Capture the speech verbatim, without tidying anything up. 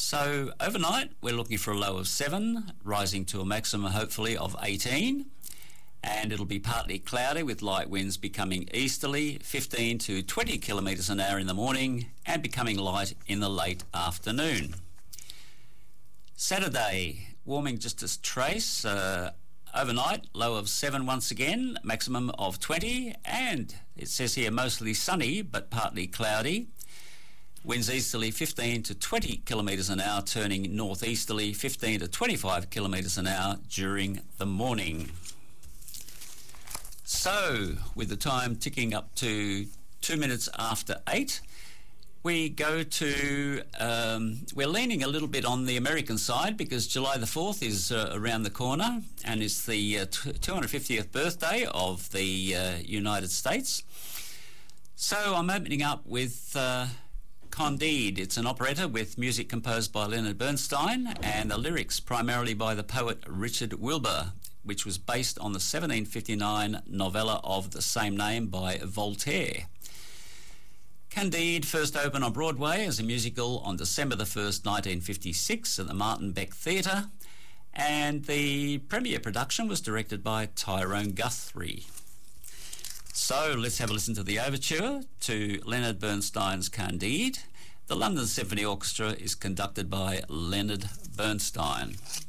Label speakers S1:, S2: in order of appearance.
S1: So overnight we're looking for a low of seven, rising to a maximum hopefully of eighteen, and it'll be partly cloudy with light winds becoming easterly, fifteen to twenty kilometres an hour in the morning and becoming light in the late afternoon. Saturday, warming just a trace, uh, overnight low of seven once again, maximum of twenty, and it says here mostly sunny but partly cloudy. Winds easterly fifteen to twenty kilometres an hour, turning northeasterly fifteen to twenty-five kilometres an hour during the morning. So, with the time ticking up to two minutes after eight, we go to, um, we're leaning a little bit on the American side because July the fourth is uh, around the corner and it's the uh, two hundred fiftieth birthday of the uh, United States. So I'm opening up with uh, Candide. It's an operetta with music composed by Leonard Bernstein and the lyrics primarily by the poet Richard Wilbur, which was based on the seventeen fifty-nine novella of the same name by Voltaire. Candide first opened on Broadway as a musical on December the first, nineteen fifty-six at the Martin Beck Theatre, and the premiere production was directed by Tyrone Guthrie. So let's have a listen to the overture to Leonard Bernstein's Candide. The London Symphony Orchestra is conducted by Leonard Bernstein.